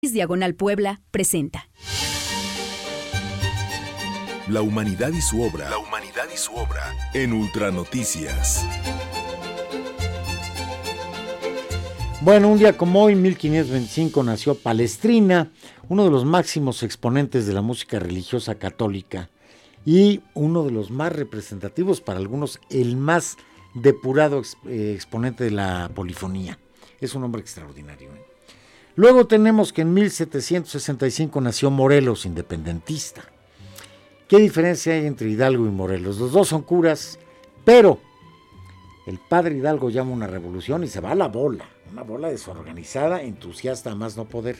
Diagonal Puebla presenta La humanidad y su obra. La humanidad y su obra en Ultranoticias. Bueno, un día como hoy, 1525, nació Palestrina, uno de los máximos exponentes de la música religiosa católica y uno de los más representativos, para algunos, el más depurado exponente de la polifonía. Es un hombre extraordinario, ¿eh? Luego tenemos que en 1765 nació Morelos, independentista. ¿Qué diferencia hay entre Hidalgo y Morelos? Los dos son curas, pero el padre Hidalgo llama una revolución y se va a la bola, una bola desorganizada, entusiasta a más no poder.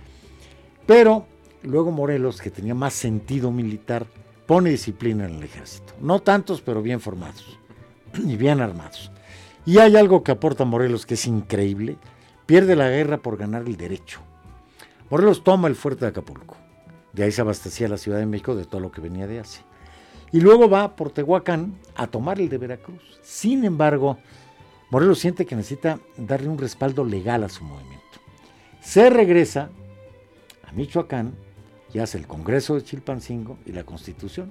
Pero luego Morelos, que tenía más sentido militar, pone disciplina en el ejército. No tantos, pero bien formados y bien armados. Y hay algo que aporta Morelos que es increíble. Pierde la guerra por ganar el derecho. Morelos toma el fuerte de Acapulco. De ahí se abastecía la Ciudad de México de todo lo que venía de Asia. Y luego va por Tehuacán a tomar el de Veracruz. Sin embargo, Morelos siente que necesita darle un respaldo legal a su movimiento. Se regresa a Michoacán y hace el Congreso de Chilpancingo y la Constitución.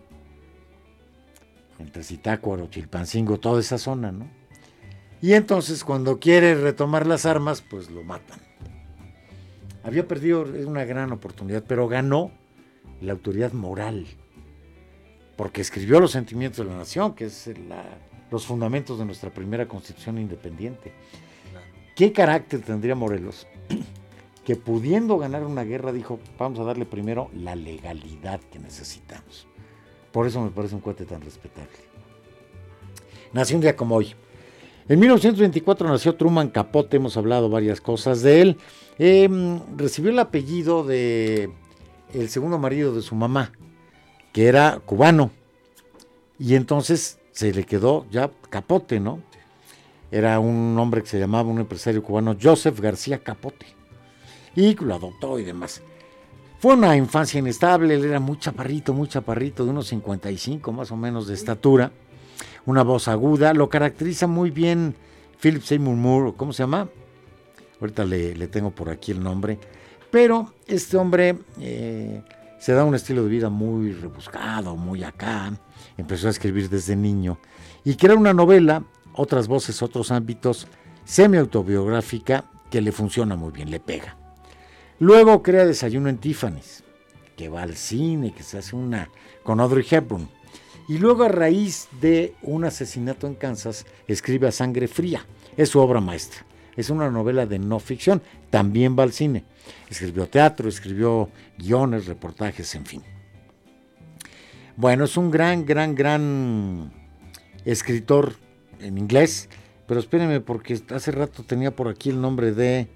Entre Zitácuaro, Chilpancingo, toda esa zona, ¿no? Y entonces cuando quiere retomar las armas, pues lo matan. Había perdido una gran oportunidad, pero ganó la autoridad moral, porque escribió los sentimientos de la nación, que es los fundamentos de nuestra primera constitución independiente. ¿Qué carácter tendría Morelos? Que pudiendo ganar una guerra dijo, vamos a darle primero la legalidad que necesitamos. Por eso me parece un cuate tan respetable. Nació un día como hoy. En 1924 nació Truman Capote, hemos hablado varias cosas de él. Recibió el apellido de el segundo marido de su mamá, que era cubano. Y entonces se le quedó ya Capote, ¿no? Era un hombre que se llamaba, un empresario cubano, Joseph García Capote. Y lo adoptó y demás. Fue una infancia inestable, él era muy chaparrito, de unos 55 más o menos de estatura. Una voz aguda, lo caracteriza muy bien Philip Seymour Moore, ¿cómo se llama? Ahorita le tengo por aquí el nombre. Pero este hombre se da un estilo de vida muy rebuscado, muy acá. Empezó a escribir desde niño. Y crea una novela, otras voces, otros ámbitos, semi-autobiográfica, que le funciona muy bien, le pega. Luego crea Desayuno en Tiffany's, que va al cine, que se hace una con Audrey Hepburn. Y luego, a raíz de un asesinato en Kansas, escribe A Sangre Fría. Es su obra maestra. Es una novela de no ficción. También va al cine. Escribió teatro, escribió guiones, reportajes, en fin. Bueno, es un gran escritor en inglés. Pero espérenme, porque hace rato tenía por aquí el nombre de...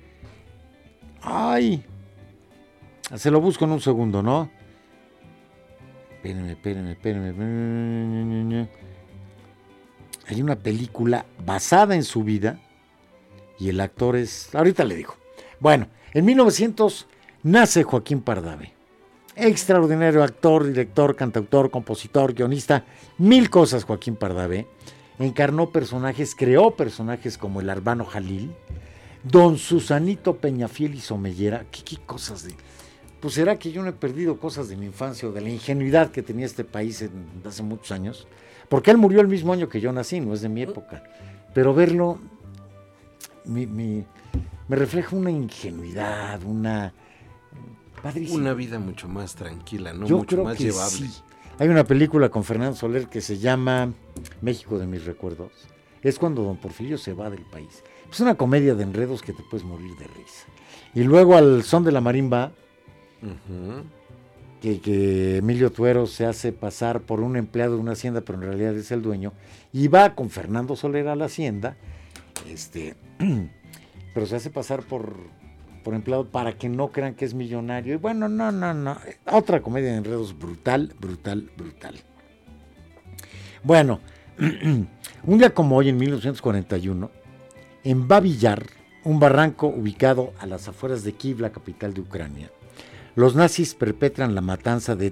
¡Ay! Se lo busco en un segundo, ¿no? Espérenme. Hay una película basada en su vida y el actor es... Ahorita le digo. Bueno, en 1900 nace Joaquín Pardavé. Extraordinario actor, director, cantautor, compositor, guionista. Mil cosas Joaquín Pardavé. Encarnó personajes, creó personajes como el Arbano Jalil, Don Susanito Peñafiel y Somellera. ¿Qué cosas de...? Pues será que yo no he perdido cosas de mi infancia o de la ingenuidad que tenía este país hace muchos años, porque él murió el mismo año que yo nací, no es de mi época, pero verlo me refleja una ingenuidad, padrísima. Una vida mucho más tranquila, ¿no? Yo mucho creo más que llevable. sí. Hay una película con Fernando Soler que se llama México de mis recuerdos. Es cuando don Porfirio se va del país. Es una comedia de enredos que te puedes morir de risa. Y luego al son de la marimba, Uh-huh. que Emilio Tuero se hace pasar por un empleado de una hacienda, pero en realidad es el dueño, y va con Fernando Soler a la hacienda, pero se hace pasar por empleado para que no crean que es millonario. Y bueno, no. Otra comedia de enredos brutal. Bueno, un día como hoy, en 1941, en Babillar, un barranco ubicado a las afueras de Kiev, la capital de Ucrania, los nazis perpetran la matanza de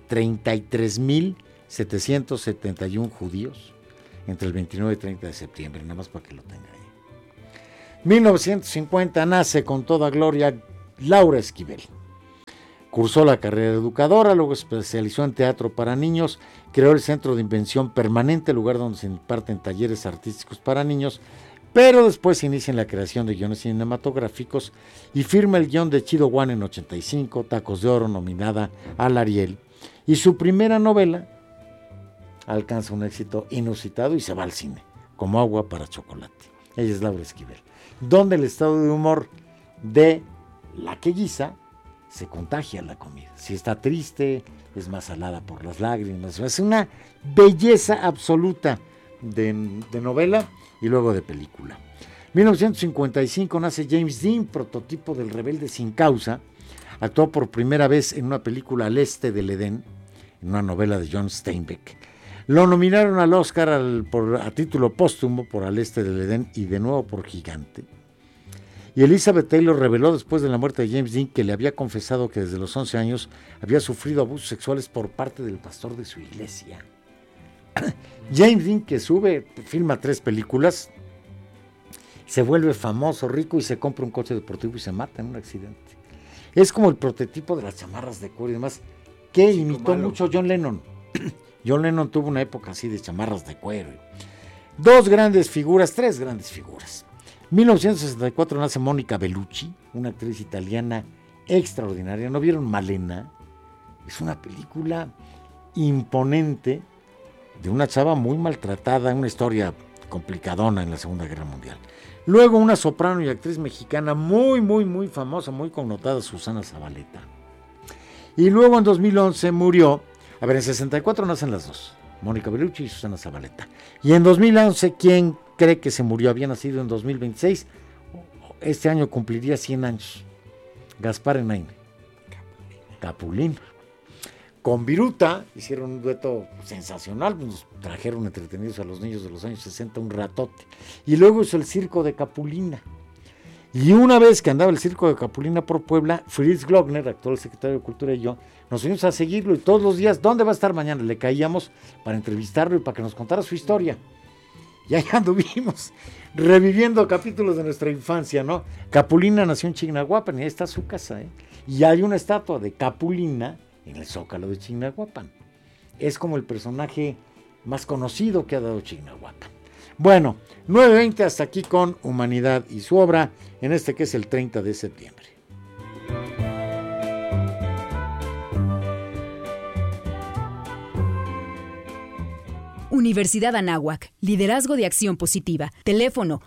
33.771 judíos entre el 29 y 30 de septiembre, nada más para que lo tengan ahí. 1950 nace con toda gloria Laura Esquivel. Cursó la carrera de educadora, luego especializó en teatro para niños, creó el Centro de Invención Permanente, lugar donde se imparten talleres artísticos para niños, pero después se inicia en la creación de guiones cinematográficos y firma el guión de Chido One en 85, Tacos de Oro, nominada al Ariel, y su primera novela alcanza un éxito inusitado y se va al cine, Como agua para chocolate. Ella es Laura Esquivel, donde el estado de humor de la que guisa se contagia la comida. Si está triste, es más salada por las lágrimas. Es una belleza absoluta de novela y luego de película. 1955 nace James Dean, prototipo del rebelde sin causa. Actuó por primera vez en una película Al Este del Edén, en una novela de John Steinbeck. Lo nominaron al Oscar a título póstumo por Al Este del Edén y de nuevo por Gigante. Y Elizabeth Taylor reveló después de la muerte de James Dean que le había confesado que desde los 11 años había sufrido abusos sexuales por parte del pastor de su iglesia. James Dean, que filma 3 películas, se vuelve famoso, rico y se compra un coche deportivo y se mata en un accidente. Es como el prototipo de las chamarras de cuero y demás, que imitó mucho John Lennon. John Lennon tuvo una época así de chamarras de cuero. 3 grandes figuras. 1964 nace Mónica Bellucci, una actriz italiana extraordinaria. ¿No vieron Malena? Es una película imponente de una chava muy maltratada, una historia complicadona en la Segunda Guerra Mundial. Luego una soprano y actriz mexicana muy, muy, muy famosa, muy connotada, Susana Zabaleta. Y luego en 2011 murió, en 64 nacen las dos, Mónica Bellucci y Susana Zabaleta. Y en 2011, ¿quién cree que se murió? Había nacido en 2026, este año cumpliría 100 años. Gaspar Enaine, Capulina. Con Viruta hicieron un dueto sensacional, nos trajeron entretenidos a los niños de los años 60 un ratote. Y luego hizo el circo de Capulina. Y una vez que andaba el circo de Capulina por Puebla, Fritz Glockner, actual secretario de Cultura, y yo, nos fuimos a seguirlo y todos los días, ¿dónde va a estar mañana? Le caíamos para entrevistarlo y para que nos contara su historia. Y ahí anduvimos, reviviendo capítulos de nuestra infancia, ¿no? Capulina nació en Chignahuapan y ahí está su casa, ¿eh? Y hay una estatua de Capulina en el Zócalo de Chignahuapan. Es como el personaje más conocido que ha dado Chignahuapan. Bueno, 9:20 hasta aquí con Humanidad y su obra, en este que es el 30 de septiembre. Universidad Anáhuac, Liderazgo de Acción Positiva. Teléfono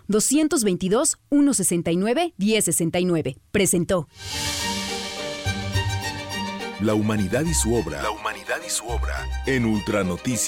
222-169-1069. Presentó. La humanidad y su obra. En Ultranoticias.